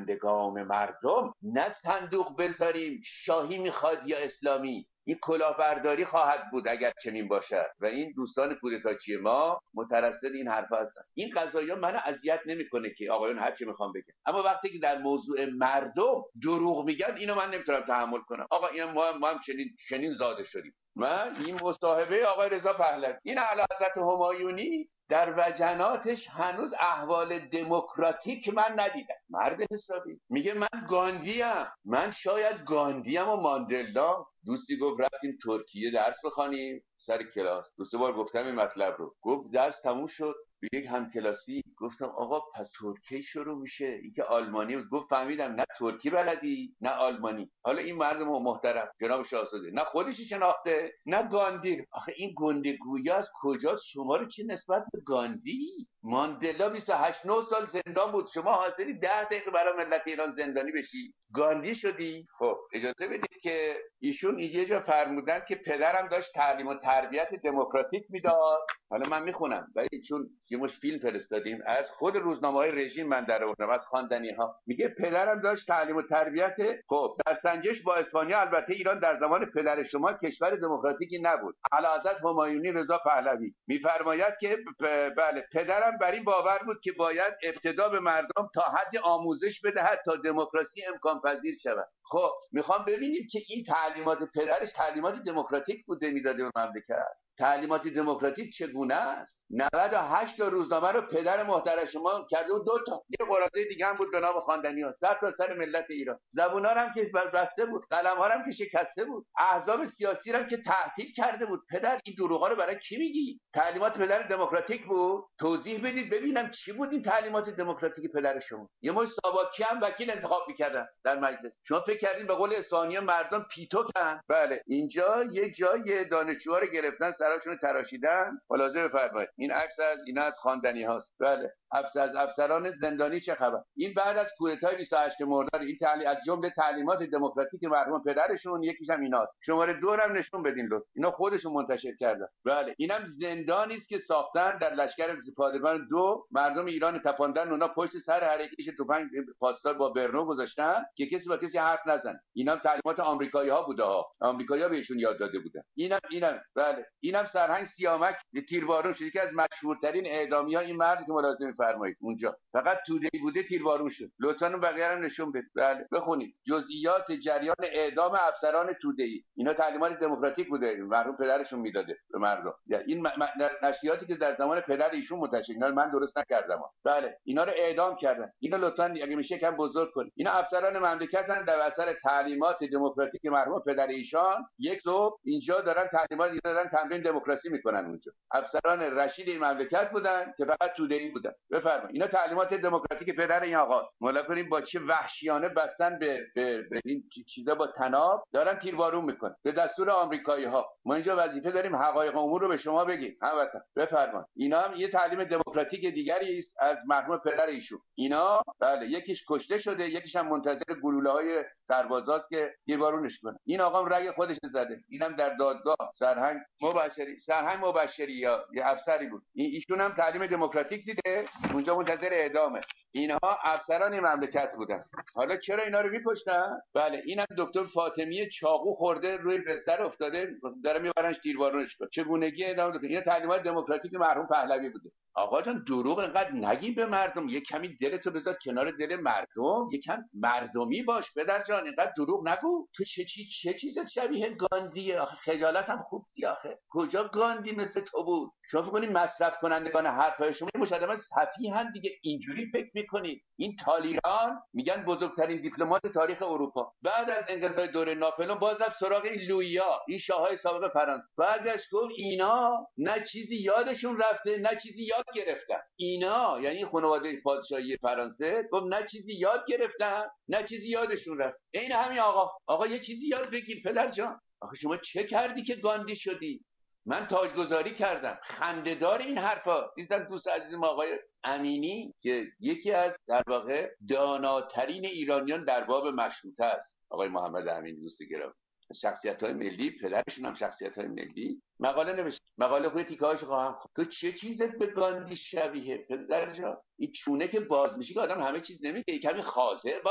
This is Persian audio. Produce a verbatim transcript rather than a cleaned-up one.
گام مردم، نه صندوق بذاریم شاهی میخواد یا اسلامی. این کلاهبرداری خواهد بود اگر چنین باشد و این دوستان کودتاچی ما مترصد این حرف هستن. این قضایا منو اذیت نمیکنه که آقایون هر چی میخوام بگن، اما وقتی که در موضوع مردم دروغ میگن اینو من نمیتونم تحمل کنم. آقا این ما هم, ما هم چنین چنین زاده شدیم. من این مصاحبه آقای رضا پهلوی، این اعلیحضرت همایونی در وجناتش هنوز احوال دموکراتیک من ندیدم. مرد حسابی میگه من گاندیم، من شاید گاندیم و ماندلا. دوستی گفت رفتیم ترکیه درس بخوانیم سر کلاس، دو سه بار گفتم این مطلب رو، گفت درس تموم شد به یک همکلاسی گفتم آقا پس ترکی شروع میشه، این که آلمانی بود. گفت فهمیدم نه ترکی بلدی نه آلمانی. حالا این مردم محترم جناب شاهزاده نه خودشی شناخته نه گاندی. آخه این گندگویی از کجاست؟ شما رو چه نسبت به گاندی؟ ماندلا بیست و هشت نه سال زندان بود، شما حاضری ده دقیقه برای ملت ایران زندانی بشی؟ گاندی شدی؟ خب اجازه بدید که ایشون یه جا فرمودن که پدرم داشت تعلیم و تربیت دموکراتیک میداد. حالا من میخونم ولی چون یه مش فیلم فرستادیم از خود روزنامه‌های رژیم من در آوردم از خواندنی‌ها، میگه پدرم داشت تعلیم و تربیت. خب در سنجش با اسپانیا البته ایران در زمان پدر شما کشور دموکراتیکی نبود. اعلیحضرت همایونی رضا پهلوی میفرماید که بله پدرم بر این باور بود که باید ابتدا به مردم تا حد آموزش بدهد تا دموکراسی امکان پذیر شود. خب میخوام ببینیم که این تعلیمات پدرش تعلیمات دموکراتیک بوده میداده به مملکت. تعلیمات دموکراتیک چگونه است؟ نود و هشت تا روزنامه رو پدر محترم شما کرده بود، دو تا یه قرارداد دیگه هم بود به نام خواندنی‌ها، سر تا سر ملت ایران. زبونا هم که بسته بود، قلم‌ها هم که شکسته بود، احزاب سیاسی هم که تعطیل کرده بود. پدر این دروغا رو برای کی میگی؟ تعلیمات پدر دموکراتیک بود؟ توضیح بدید ببینم چی بود این تعلیمات دموکراتیک پدر شما. یه مش ساواکی هم وکیل انتخاب می‌کردن در مجلس. شما فکر کردین به قول اسفانی مردم پیتوکن؟ بله اینجا یه جای دانشجوها رو گرفتن سراشون تراشیدن. خلاصه بفرمایید این عکس از این از خواندنی هاست. بله افسر از افسران زندانی چه خبر؟ این بعد از کودتای بیست و هشت مرداد این تعلیم از جمله تعلیمات دموکراتیک مرحوم پدرشون یکیش هم ایناست. شماره دو هم نشون بدین لطفا. اینا خودشون منتشر کردن. بله اینم زندانی است که ساختن در لشکر پادگان دو مردم ایران تپاندن، اونا پشت سر هر یکیش تفنگ پاسدار با برنو گذاشتن که کسی با کسی حرف نزنه. اینم تعلیمات آمریکایی‌ها بوده ها. آمریکایی‌ها بهشون یاد داده بودن. اینم اینم بله اینم سرهنگ سیامک تیربارون شد، یکی از مشهورترین اعدامی‌ها این مردی که ملاحظه می‌فرمایید اونجا فقط توده‌ای بوده تیربارون شد. لطفاً بقیه هم نشون بدید. بله بخونید جزئیات جریان اعدام افسران توده‌ای. اینا تعلیمات دموکراتیک بوده مرحوم پدرشون میداده به مردم. این نشریاتی که در زمان پدر ایشون منتشر اینا من درست نکردم. بله اینا رو اعدام کردن. اینا لطفاً اگه میشه کم بزرگ کنید. اینا افسران مملکتن در اثر تعلیمات دموکراتیک مرحوم پدر ایشان یک صبح اینجا دارن تعلیمات دارن تمرین دموکراسی میکنن اونجا. افسران رشید این مملکت بودن که فقط توده‌ای بودن. بفرمایید اینا تعلیمات دموکراتیک پدر این آقا. مالا کنیم با چه وحشیانه بستن به, به, به این چیزا با تناب دارن تیربارون میکنن به دستور آمریکایی‌ها. ما اینجا وظیفه داریم حقایق امور رو به شما بگیم. هموطن بفرمایید اینا هم یه تعلیم دموکراتیک دیگری است از مرحوم پدر ایشون. اینا بله یکیش کشته شده یکیش هم منتظر گلوله‌های سربازاست که تیربارونش کنه. این آقا رگ خودش زده. اینم در دادگاه سرهنگ مبشری سرهنگ مبشری یا یه افسری بود. این ایشون هم تعلیم دموکراتیک دیده اونجا منتظر اعدامه. اینها افسران مملکت بودن. حالا چرا اینا رو می‌کشتن؟ بله اینم دکتر فاطمی چاقو خورده روی بستر افتاده داره میبرنش تیربارونش کنه. چگونگی اعدام دکتر. این تعلیمات دموکراتیک مرحوم پهلوی بوده. آقا جان دروغ انقدر نگی به مردم. یه کمی دلتو بذار کنار دل مردم، یکم مردمی باش پدر جان. اینقدر دروغ نگو. تو چه چی چه چیزت شبیه گاندیه؟ آخه خجالت هم خوب دی آخه. کجا گاندی مثل تو بود؟ شما فکر کنید مصرف کنندگان حرفای شما مشاهده سفیهن دیگه اینجوری فکر میکنید. این تالیران میگن بزرگترین دیپلمات تاریخ اروپا. بعد از انقلاب دوره ناپلئون باز رفت سراغ این لوئیا این شاههای سابق فرانسه. برگشت گفت اینا نه چیزی یادشون رفته نه چیزی یاد گرفتن. اینا یعنی خانواده پادشاهی فرانسه گفت نه چیزی یاد گرفتن نه چیزی یادشون رفت. این همین آقا آقا یه چیزی یاد بگیر پدر جان. آخه شما چه کردی که گاندی شدی؟ من تاجگذاری کردم. خنده‌دار این حرفا. دیدم دوست عزیزم آقای امینی که یکی از در واقع داناترین ایرانیان در باب مشروطه است، آقای محمد امینی دوست گرامی، شخصیت‌های ملی پدرشون هم شخصیت‌های ملی مقاله نوشت. مقاله خود تیکه‌هاش خواهم تو چه چیزت به گاندی شبیه پدر جان؟ این چونه که باز میشه که آدم همه چیز نمیگه. کمی خاطر